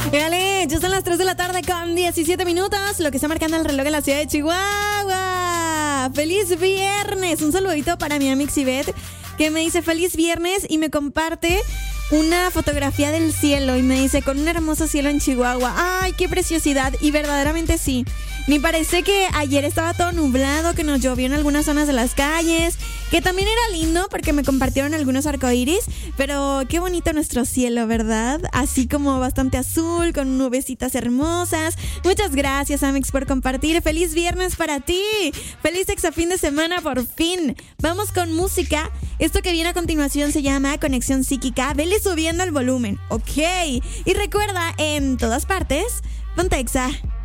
Vale, ya son las 3 de la tarde con 17 minutos, lo que está marcando el reloj en la ciudad de Chihuahua. ¡Feliz viernes! Un saludito para mi amiga Ivette, que me dice feliz viernes y me comparte una fotografía del cielo y me dice con un hermoso cielo en Chihuahua. ¡Ay, qué preciosidad! Y verdaderamente sí. Me parece que ayer estaba todo nublado, que nos llovió en algunas zonas de las calles, que también era lindo porque me compartieron algunos arcoíris, pero qué bonito nuestro cielo, ¿verdad? Así como bastante azul, con nubecitas hermosas. Muchas gracias, Amix, por compartir. ¡Feliz viernes para ti! ¡Feliz fin de semana por fin! Vamos con música. Esto que viene a continuación se llama Conexión Psíquica. Vele subiendo el volumen, ¿ok? Y recuerda, en todas partes, ponte Exa.